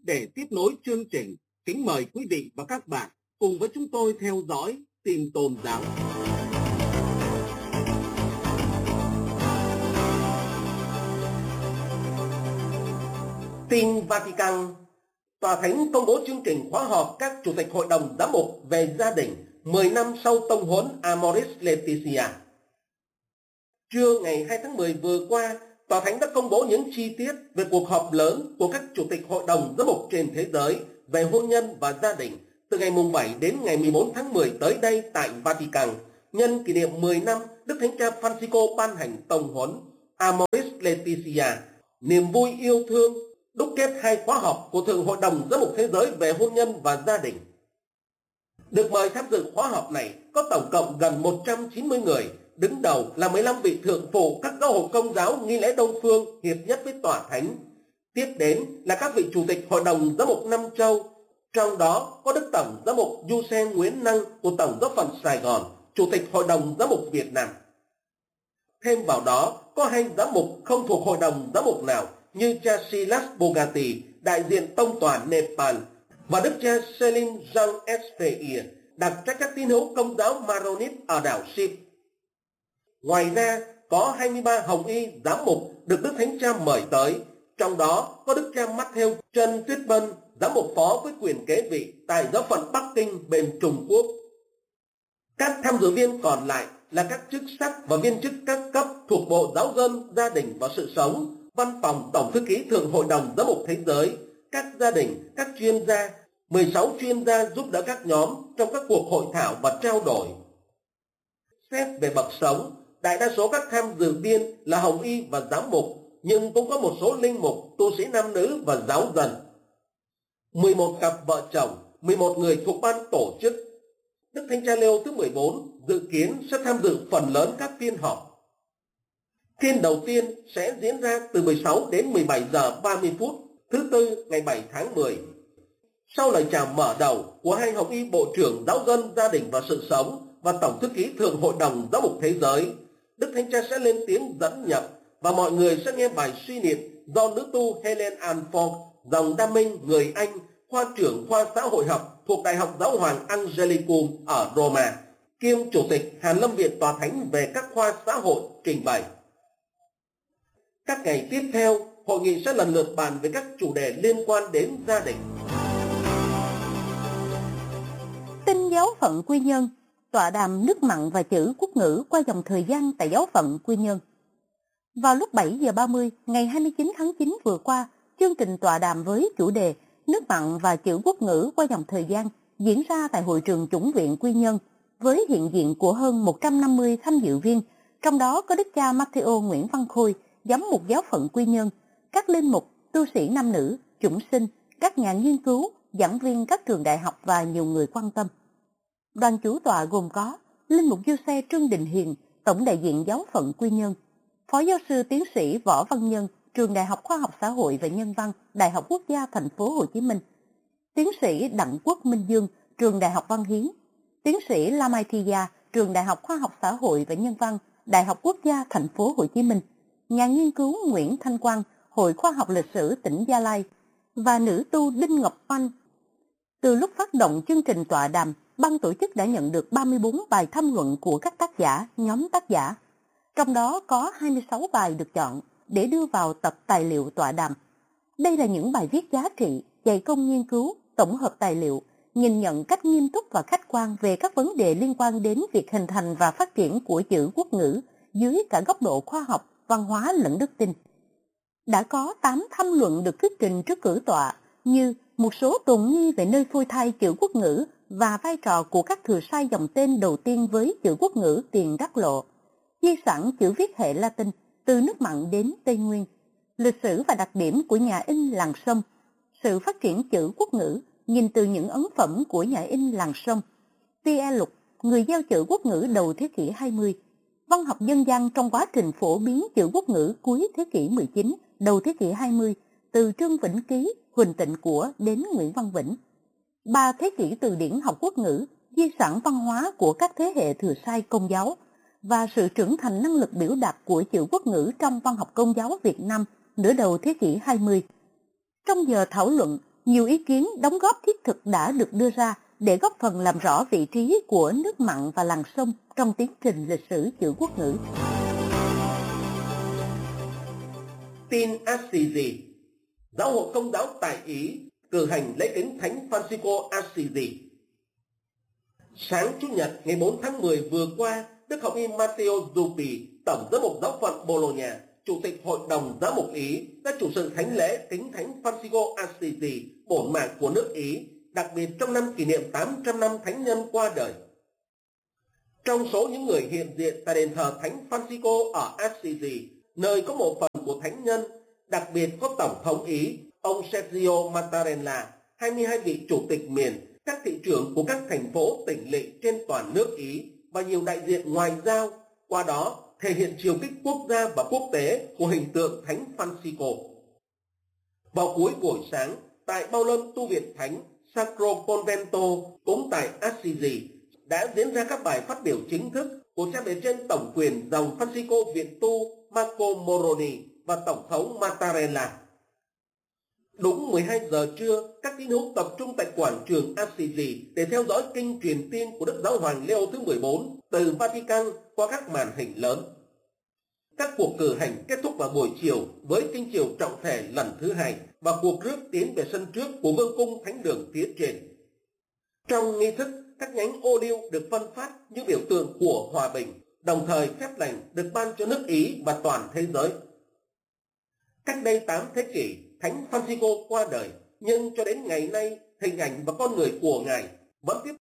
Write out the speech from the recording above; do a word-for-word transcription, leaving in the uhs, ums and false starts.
Để tiếp nối chương trình, kính mời quý vị và các bạn cùng với chúng tôi theo dõi tin tôn giáo. Tin Vatican. Tòa Thánh công bố chương trình khóa họp các chủ tịch hội đồng giám mục về gia đình mười năm sau tông huấn Amoris Laetitia. Trưa ngày hai tháng mười vừa qua, Tòa Thánh đã công bố những chi tiết về cuộc họp lớn của các chủ tịch hội đồng giám mục trên thế giới về hôn nhân và gia đình từ ngày bảy đến ngày mười bốn tháng mười tới đây tại Vatican, nhân kỷ niệm mười năm Đức Thánh Cha Francisco ban hành tông huấn Amoris Laetitia, niềm vui yêu thương, đúc kết hai khóa họp của Thượng Hội đồng Giám mục Thế giới về hôn nhân và gia đình. Được mời tham dự khóa họp này có tổng cộng gần một trăm chín mươi người, đứng đầu là mười lăm vị thượng phụ các giáo hội công giáo nghi lễ Đông phương hiệp nhất với Tòa Thánh. Tiếp đến là các vị chủ tịch Hội đồng Giám mục Năm Châu, trong đó có Đức Tổng Giám mục Du Sen Nguyễn Năng của Tổng giáo phận Sài Gòn, Chủ tịch Hội đồng Giám mục Việt Nam. Thêm vào đó có hai giám mục không thuộc Hội đồng Giám mục nào như cha Silas Bogati, đại diện tông tòa Nepal, và Đức cha Selim Jean Espeir, đặc trách các tín hữu công giáo Maronit ở đảo Sip. Ngoài ra, có hai mươi ba hồng y giám mục được Đức Thánh Cha mời tới, trong đó có Đức cha Matthew Trân Tuyết Bân, giám mục phó với quyền kế vị tại giáo phận Bắc Kinh bên Trung Quốc. Các tham dự viên còn lại là các chức sắc và viên chức các cấp thuộc Bộ Giáo dân, Gia đình và Sự sống, Văn phòng Tổng thư ký Thượng Hội đồng Giám mục Thế giới, các gia đình, các chuyên gia, mười sáu chuyên gia giúp đỡ các nhóm trong các cuộc hội thảo và trao đổi. Xét về bậc sống, đại đa số các tham dự viên là hồng y và giám mục, nhưng cũng có một số linh mục, tu sĩ nam nữ và giáo dân. mười một cặp vợ chồng, mười một người thuộc ban tổ chức. Đức Thánh Cha Leo thứ mười bốn dự kiến sẽ tham dự phần lớn các phiên họp. Phiên đầu tiên sẽ diễn ra từ mười sáu đến mười bảy giờ ba mươi phút, thứ Tư ngày bảy tháng mười. Sau lời chào mở đầu của hai hồng y Bộ trưởng Giáo dân, Gia đình và Sự sống và Tổng thư ký Thượng Hội đồng Giáo mục Thế giới, Đức Thánh Cha sẽ lên tiếng dẫn nhập và mọi người sẽ nghe bài suy niệm do nữ tu Helen Anford, dòng Đa Minh, người Anh, khoa trưởng khoa xã hội học thuộc Đại học Giáo hoàng Angelicum ở Roma, kiêm Chủ tịch Hàn Lâm Viện Tòa Thánh về các khoa xã hội trình bày. Các ngày tiếp theo, hội nghị sẽ lần lượt bàn về các chủ đề liên quan đến gia đình. Tin giáo phận Quy Nhơn, tọa đàm nước mặn và chữ quốc ngữ qua dòng thời gian tại giáo phận Quy Nhơn. Vào lúc bảy giờ ba mươi ngày hai mươi chín tháng chín vừa qua, chương trình tọa đàm với chủ đề nước mặn và chữ quốc ngữ qua dòng thời gian diễn ra tại hội trường chủng viện Quy Nhơn với hiện diện của hơn một trăm năm mươi tham dự viên, trong đó có Đức cha Matthew Nguyễn Văn Khôi, giám mục giáo phận Quy Nhơn, các linh mục, tu sĩ nam nữ, chủng sinh, các nhà nghiên cứu, giảng viên các trường đại học và nhiều người quan tâm. Đoàn chủ tọa gồm có linh mục Giuse Trương Đình Hiền, tổng đại diện giáo phận Quy Nhơn, phó giáo sư tiến sĩ Võ Văn Nhân, trường Đại học Khoa học Xã hội và Nhân văn, Đại học Quốc gia Thành phố Hồ Chí Minh, tiến sĩ Đặng Quốc Minh Dương, trường Đại học Văn Hiến, tiến sĩ Lamai Thia, trường Đại học Khoa học Xã hội và Nhân văn, Đại học Quốc gia Thành phố Hồ Chí Minh, nhà nghiên cứu Nguyễn Thanh Quang, Hội Khoa học Lịch sử tỉnh Gia Lai và nữ tu Đinh Ngọc Oanh. Từ lúc phát động chương trình tọa đàm, ban tổ chức đã nhận được ba mươi bốn bài tham luận của các tác giả, nhóm tác giả. Trong đó có hai mươi sáu bài được chọn để đưa vào tập tài liệu tọa đàm. Đây là những bài viết giá trị, dày công nghiên cứu, tổng hợp tài liệu, nhìn nhận cách nghiêm túc và khách quan về các vấn đề liên quan đến việc hình thành và phát triển của chữ quốc ngữ dưới cả góc độ khoa học, văn hóa lẫn đức tin. Đã có tám tham luận được thuyết trình trước cử tọa như một số tồn nghi về nơi phôi thai chữ quốc ngữ và vai trò của các thừa sai dòng tên đầu tiên với chữ quốc ngữ Tiền Đắc Lộ, di sản chữ viết hệ Latin từ nước mặn đến Tây Nguyên, lịch sử và đặc điểm của nhà in làng Sông, sự phát triển chữ quốc ngữ nhìn từ những ấn phẩm của nhà in làng Sông, Pierre Lục, người gieo chữ quốc ngữ đầu thế kỷ hai mươi, văn học dân gian trong quá trình phổ biến chữ quốc ngữ cuối thế kỷ mười chín, đầu thế kỷ hai mươi, từ Trương Vĩnh Ký, Huỳnh Tịnh Của đến Nguyễn Văn Vĩnh. Ba thế kỷ từ điển học quốc ngữ, di sản văn hóa của các thế hệ thừa sai Công giáo và sự trưởng thành năng lực biểu đạt của chữ quốc ngữ trong văn học Công giáo Việt Nam nửa đầu thế kỷ hai mươi. Trong giờ thảo luận, Nhiều ý kiến đóng góp thiết thực đã được đưa ra để góp phần làm rõ vị trí của nước mặn và làng sông trong tiến trình lịch sử chữ quốc ngữ. Tin Assisi. Giáo hội Công giáo tại Ý cử hành lễ kính Thánh Francisco Assisi. Sáng Chủ nhật ngày bốn tháng mười vừa qua, Đức Hồng Y Matteo Zuppi, Tổng giám mục giáo phận Bologna, Chủ tịch Hội đồng Giám mục Ý, đã chủ sự thánh lễ kính Thánh Francisco Assisi, bổn mạng của nước Ý, đặc biệt trong năm kỷ niệm tám trăm năm thánh nhân qua đời. Trong số những người hiện diện tại đền thờ Thánh Francisco ở Assisi, nơi có một phần của thánh nhân, đặc biệt có Tổng thống Ý, ông Sergio Mattarella, hai mươi hai vị chủ tịch miền, các thị trưởng của các thành phố tỉnh lỵ trên toàn nước Ý và nhiều đại diện ngoại giao, qua đó thể hiện chiều kích quốc gia và quốc tế của hình tượng Thánh Francisco. Vào cuối buổi sáng, tại Bao Lâm tu viện Thánh Sacro Convento cũng tại Assisi đã diễn ra các bài phát biểu chính thức của cha bề trên tổng quyền dòng Francisco viện tu Marco Moroni và Tổng thống Mattarella. Đúng mười hai giờ trưa, các tín hữu tập trung tại quảng trường Assisi để theo dõi kinh truyền tin của Đức Giáo hoàng Leo thứ mười bốn từ Vatican qua các màn hình lớn. Các cuộc cử hành kết thúc vào buổi chiều với kinh chiều trọng thể lần thứ hai và cuộc rước tiến về sân trước của vương cung thánh đường phía trên. Trong nghi thức, các nhánh ô liu được phân phát như biểu tượng của hòa bình, đồng thời phép lành được ban cho nước Ý và toàn thế giới. Cách đây tám thế kỷ, Thánh Francisco qua đời, nhưng cho đến ngày nay, hình ảnh và con người của Ngài vẫn tiếp